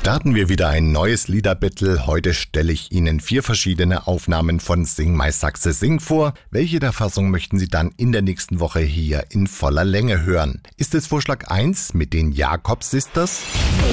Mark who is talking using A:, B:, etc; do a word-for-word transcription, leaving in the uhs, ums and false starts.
A: Starten wir wieder ein neues Liederbattle. Heute stelle ich Ihnen vier verschiedene Aufnahmen von Sing My Sachse Sing vor. Welche der Fassungen möchten Sie dann in der nächsten Woche hier in voller Länge hören? Ist es Vorschlag eins mit den Jakob Sisters?